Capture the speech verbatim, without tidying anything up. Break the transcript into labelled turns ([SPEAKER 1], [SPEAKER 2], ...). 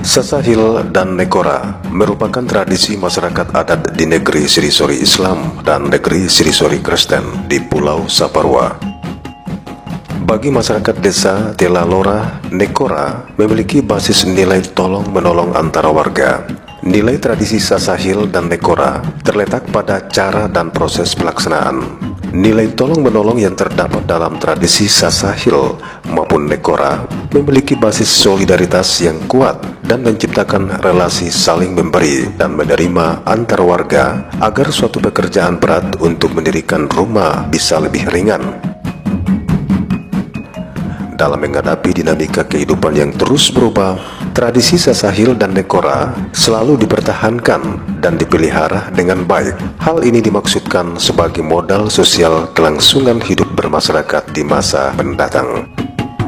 [SPEAKER 1] Sasahil dan Nekora merupakan tradisi masyarakat adat di negeri Srisori Islam dan negeri Srisori Kristen di Pulau Saparua. Bagi masyarakat desa Telalora, Nekora memiliki basis nilai tolong-menolong antara warga. Nilai tradisi Sasahil dan Nekora terletak pada cara dan proses pelaksanaan. Nilai tolong-menolong yang terdapat dalam tradisi Sasahil maupun Nekora memiliki basis solidaritas yang kuat dan menciptakan relasi saling memberi dan menerima antar warga agar suatu pekerjaan berat untuk mendirikan rumah bisa lebih ringan. Dalam menghadapi dinamika kehidupan yang terus berubah, tradisi Sasahil dan Nekora selalu dipertahankan dan dipelihara dengan baik. Hal ini dimaksudkan sebagai modal sosial kelangsungan hidup bermasyarakat di masa mendatang.